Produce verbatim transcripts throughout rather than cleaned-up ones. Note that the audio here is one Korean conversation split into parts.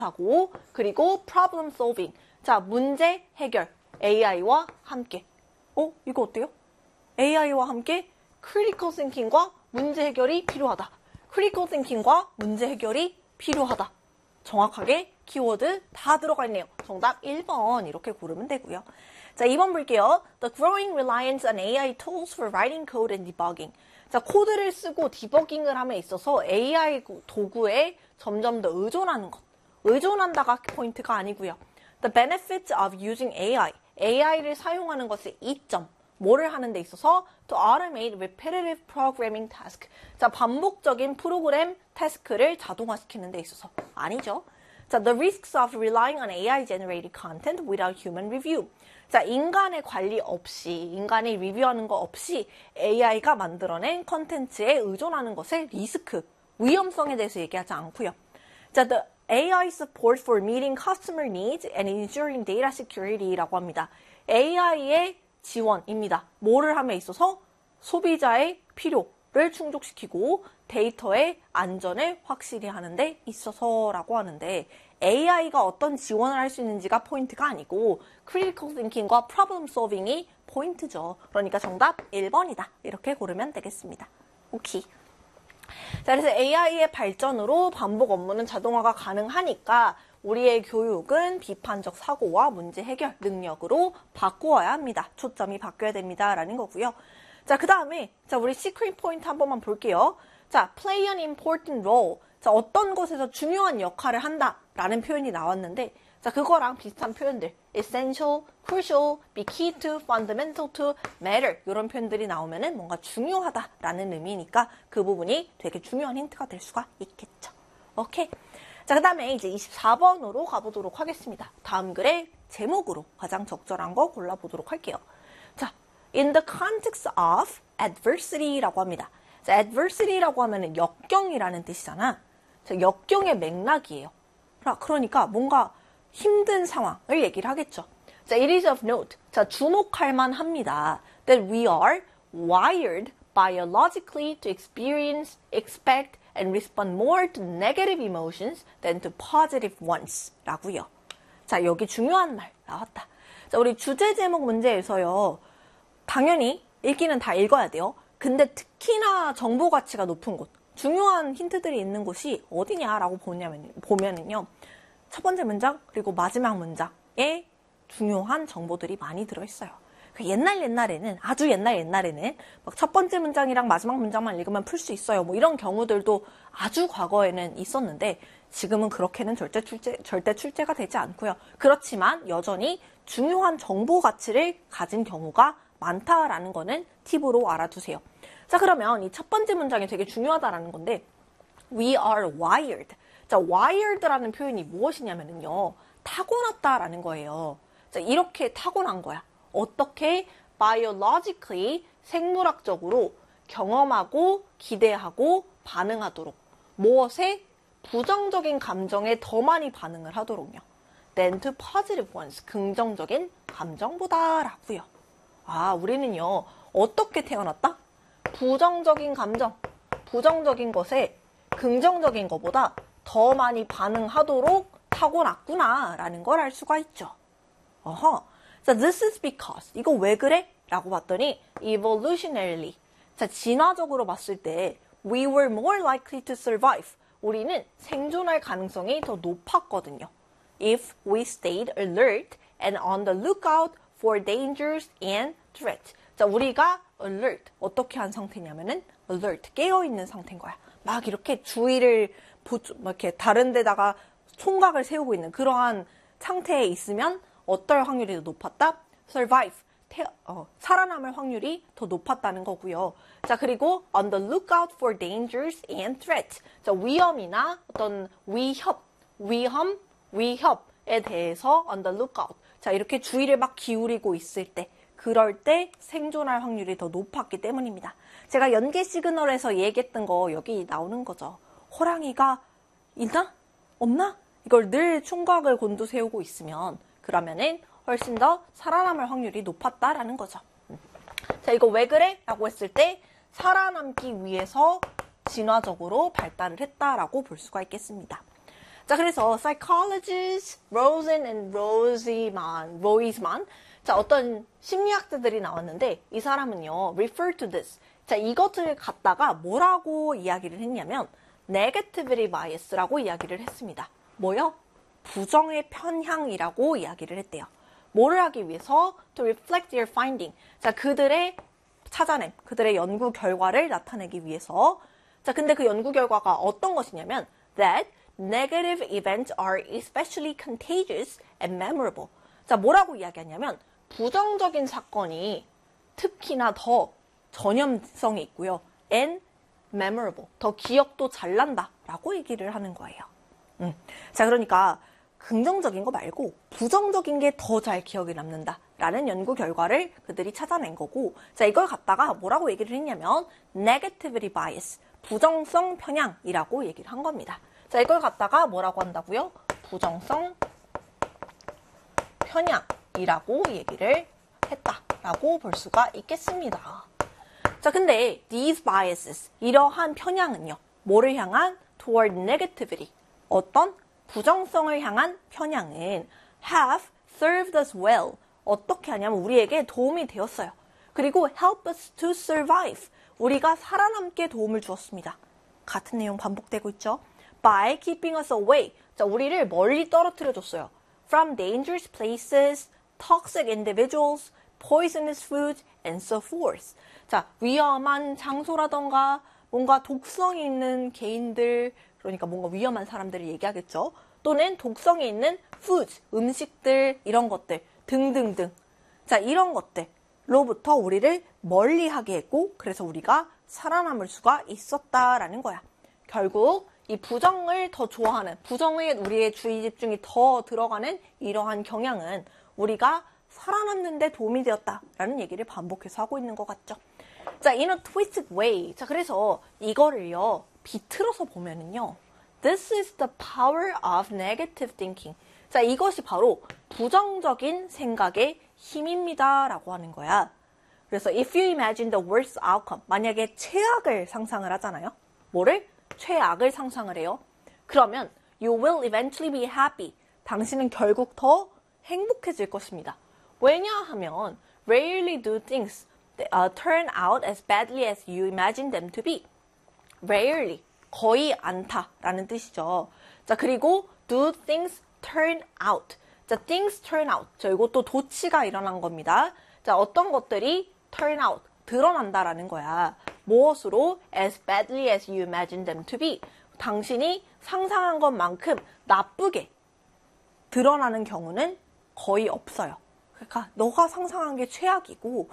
하고 그리고 problem solving. 자, 문제 해결. 에이아이와 함께. 어? 이거 어때요? 에이아이와 함께 critical thinking과 문제 해결이 필요하다. critical thinking과 문제 해결이 필요하다. 정확하게 키워드 다 들어가 있네요. 정답 일 번 이렇게 고르면 되고요. 자, 이 번 볼게요. The growing reliance on 에이아이 tools for writing code and debugging. 자, 코드를 쓰고 디버깅을 함에 있어서 에이아이 도구에 점점 더 의존하는 것. 의존한다가 포인트가 아니고요. The benefits of using 에이아이. 에이아이를 사용하는 것의 이점. 뭐를 하는 데 있어서 to automate repetitive programming task. 자, 반복적인 프로그램 태스크를 자동화시키는 데 있어서 아니죠. 자, the risks of relying on 에이아이 generated content without human review. 자, 인간의 관리 없이, 인간이 리뷰하는 거 없이 에이아이가 만들어낸 컨텐츠에 의존하는 것의 리스크, 위험성에 대해서 얘기하지 않고요. 자, the 에이아이 support for meeting customer needs and ensuring data security라고 합니다. 에이아이의 지원입니다. 뭐를 함에 있어서 소비자의 필요를 충족시키고 데이터의 안전을 확실히 하는 데 있어서라고 하는데 에이아이가 어떤 지원을 할 수 있는지가 포인트가 아니고 critical thinking과 problem solving이 포인트죠. 그러니까 정답 일 번이다. 이렇게 고르면 되겠습니다. 오케이. 자, 그래서 에이아이의 발전으로 반복 업무는 자동화가 가능하니까 우리의 교육은 비판적 사고와 문제 해결 능력으로 바꾸어야 합니다. 초점이 바뀌어야 됩니다. 라는 거고요. 자, 그 다음에 자, 우리 시크릿 포인트 한 번만 볼게요. 자, play an important role. 자, 어떤 것에서 중요한 역할을 한다 라는 표현이 나왔는데 자, 그거랑 비슷한 표현들 essential, crucial, be key to, fundamental to, matter 이런 표현들이 나오면은 뭔가 중요하다라는 의미니까 그 부분이 되게 중요한 힌트가 될 수가 있겠죠. 오케이. 자, 그 다음에 이제 이십사 번으로 가보도록 하겠습니다. 다음 글의 제목으로 가장 적절한 거 골라보도록 할게요. 자, in the context of adversity라고 합니다. 자, adversity라고 하면은 역경이라는 뜻이잖아. 자, 역경의 맥락이에요. 그러니까 뭔가 힘든 상황을 얘기를 하겠죠. 자, it is of note. 자, 주목할 만합니다. That we are wired biologically to experience, expect, and respond more to negative emotions than to positive ones. 라고요. 자, 여기 중요한 말 나왔다. 자, 우리 주제 제목 문제에서요. 당연히 읽기는 다 읽어야 돼요. 근데 특히나 정보 가치가 높은 곳, 중요한 힌트들이 있는 곳이 어디냐라고 보냐면, 보면은요. 첫 번째 문장 그리고 마지막 문장에 중요한 정보들이 많이 들어있어요. 옛날 옛날에는 아주 옛날 옛날에는 막 첫 번째 문장이랑 마지막 문장만 읽으면 풀 수 있어요. 뭐 이런 경우들도 아주 과거에는 있었는데 지금은 그렇게는 절대 출제 절대 출제가 되지 않고요. 그렇지만 여전히 중요한 정보 가치를 가진 경우가 많다라는 거는 팁으로 알아두세요. 자, 그러면 이 첫 번째 문장이 되게 중요하다라는 건데 we are wired. 자, wired라는 표현이 무엇이냐면요. 타고났다라는 거예요. 자, 이렇게 타고난 거야. 어떻게 biologically 생물학적으로 경험하고 기대하고 반응하도록 무엇에 부정적인 감정에 더 많이 반응을 하도록요. than to positive ones 긍정적인 감정보다 라고요. 아, 우리는요. 어떻게 태어났다? 부정적인 감정, 부정적인 것에 긍정적인 것보다 더 많이 반응하도록 타고났구나 라는 걸 알 수가 있죠. 어허. 자, this is because. 이거 왜 그래? 라고 봤더니 evolutionarily. 자, 진화적으로 봤을 때 we were more likely to survive. 우리는 생존할 가능성이 더 높았거든요. If we stayed alert and on the lookout for dangers and threats. 자, 우리가 alert. 어떻게 한 상태냐면은 alert. 깨어있는 상태인 거야. 막 이렇게 주의를 막 이렇게 다른 데다가 총각을 세우고 있는 그러한 상태에 있으면 어떨 확률이 더 높았다? survive, 태, 어, 살아남을 확률이 더 높았다는 거고요. 자, 그리고 on the lookout for dangers and threats. 자, 위험이나 어떤 위협, 위험, 위협에 대해서 on the lookout. 자, 이렇게 주의를 막 기울이고 있을 때, 그럴 때 생존할 확률이 더 높았기 때문입니다. 제가 연계 시그널에서 얘기했던 거 여기 나오는 거죠. 호랑이가 있나? 없나? 이걸 늘 총각을 곤두세우고 있으면 그러면은 훨씬 더 살아남을 확률이 높았다라는 거죠. 자, 이거 왜 그래? 라고 했을 때 살아남기 위해서 진화적으로 발달을 했다라고 볼 수가 있겠습니다. 자, 그래서 psychologists Rosen and Roseman, Roisman, 자, 어떤 심리학자들이 나왔는데 이 사람은요, refer to this. 자, 이것을 갖다가 뭐라고 이야기를 했냐면 negativity bias라고 이야기를 했습니다. 뭐요? 부정의 편향이라고 이야기를 했대요. 뭐를 하기 위해서? To reflect their finding. 자, 그들의 찾아냄, 그들의 연구 결과를 나타내기 위해서. 자, 근데 그 연구 결과가 어떤 것이냐면 that negative events are especially contagious and memorable. 자, 뭐라고 이야기하냐면 부정적인 사건이 특히나 더 전염성이 있고요. and memorable. 더 기억도 잘 난다 라고 얘기를 하는 거예요. 음. 자, 그러니까 긍정적인 거 말고 부정적인 게 더 잘 기억에 남는다 라는 연구 결과를 그들이 찾아낸 거고, 자, 이걸 갖다가 뭐라고 얘기를 했냐면 negativity bias, 부정성 편향이라고 얘기를 한 겁니다. 자, 이걸 갖다가 뭐라고 한다고요? 부정성 편향이라고 얘기를 했다라고 볼 수가 있겠습니다. 자, 근데 these biases, 이러한 편향은요, 뭐를 향한? toward negativity, 어떤 부정성을 향한 편향은 have served us well, 어떻게 하냐면 우리에게 도움이 되었어요. 그리고 help us to survive, 우리가 살아남게 도움을 주었습니다. 같은 내용 반복되고 있죠. by keeping us away, 자, 우리를 멀리 떨어뜨려 줬어요. from dangerous places, toxic individuals, poisonous foods, and so forth. 자, 위험한 장소라던가 뭔가 독성이 있는 개인들, 그러니까 뭔가 위험한 사람들을 얘기하겠죠. 또는 독성이 있는 foods, 음식들, 이런 것들 등등등. 자, 이런 것들로부터 우리를 멀리하게 했고, 그래서 우리가 살아남을 수가 있었다라는 거야. 결국 이 부정을 더 좋아하는, 부정에 우리의 주의 집중이 더 들어가는 이러한 경향은 우리가 살아남는데 도움이 되었다라는 얘기를 반복해서 하고 있는 것 같죠. 자, in a twisted way. 자, 그래서 이거를요, 비틀어서 보면은요, this is the power of negative thinking. 자, 이것이 바로 부정적인 생각의 힘입니다 라고 하는 거야. 그래서 if you imagine the worst outcome, 만약에 최악을 상상을 하잖아요. 뭐를? 최악을 상상을 해요. 그러면 you will eventually be happy. 당신은 결국 더 행복해질 것입니다. 왜냐하면 rarely do things uh, turn out as badly as you imagine them to be. rarely, 거의 않다라는 뜻이죠. 자, 그리고 do things turn out. 자, things turn out. 자, 이것도 도치가 일어난 겁니다. 자, 어떤 것들이 turn out, 드러난다라는 거야. 무엇으로? as badly as you imagine them to be. 당신이 상상한 것만큼 나쁘게 드러나는 경우는 거의 없어요. 그러니까 너가 상상한 게 최악이고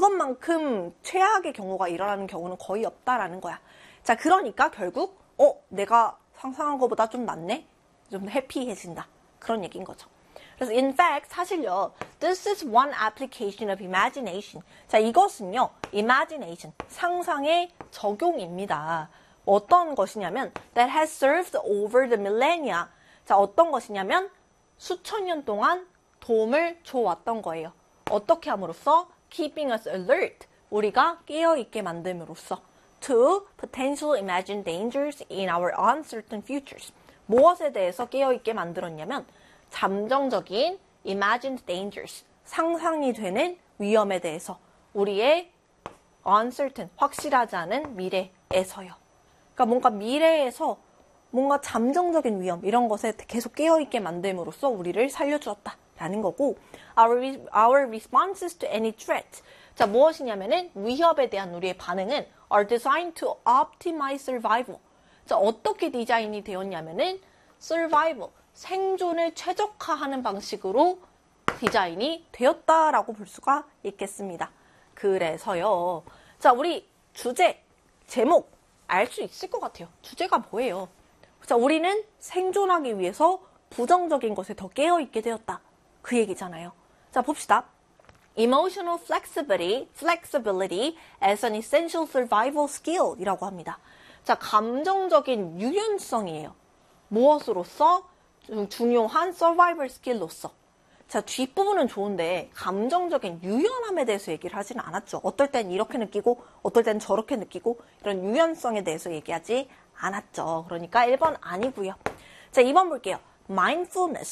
그것만큼 최악의 경우가 일어나는 경우는 거의 없다라는 거야. 자, 그러니까 결국 어, 내가 상상한 것보다 좀 낫네? 좀 해피해진다. 그런 얘기인 거죠. 그래서 in fact, 사실요, this is one application of imagination. 자, 이것은요, imagination, 상상의 적용입니다. 어떤 것이냐면 that has served over the millennia. 자, 어떤 것이냐면 수천 년 동안 도움을 줘왔던 거예요. 어떻게 함으로써? keeping us alert. 우리가 깨어있게 만듦으로써 to potential imagined dangers in our uncertain futures. 무엇에 대해서 깨어있게 만들었냐면 잠정적인 imagined dangers, 상상이 되는 위험에 대해서 우리의 uncertain, 확실하지 않은 미래에서요. 그러니까 뭔가 미래에서 뭔가 잠정적인 위험, 이런 것에 계속 깨어있게 만듦으로써 우리를 살려주었다라는 거고, our, our responses to any threat. 자, 무엇이냐면은 위협에 대한 우리의 반응은 are designed to optimize survival. 자, 어떻게 디자인이 되었냐면은 survival, 생존을 최적화하는 방식으로 디자인이 되었다라고 볼 수가 있겠습니다. 그래서요. 자, 우리 주제, 제목 알 수 있을 것 같아요. 주제가 뭐예요? 자, 우리는 생존하기 위해서 부정적인 것에 더 깨어있게 되었다. 그 얘기잖아요. 자, 봅시다. Emotional flexibility, flexibility as an essential survival skill 이라고 합니다. 자, 감정적인 유연성이에요. 무엇으로서? 중요한 서바이벌 스킬로서. 자, 뒷부분은 좋은데 감정적인 유연함에 대해서 얘기를 하지는 않았죠. 어떨 땐 이렇게 느끼고 어떨 땐 저렇게 느끼고 이런 유연성에 대해서 얘기하지 않았죠. 그러니까 일 번 아니고요. 자, 이 번 볼게요. mindfulness.